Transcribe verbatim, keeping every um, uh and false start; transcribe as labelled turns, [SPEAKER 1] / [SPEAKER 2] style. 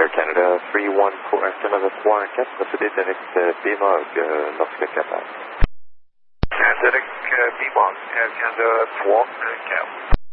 [SPEAKER 1] Air Canada three one four, Canada trois un quatre, procédez avec B-Mog, Norska Qatar.
[SPEAKER 2] Direct B-Mog, Air Canada trois un quatre.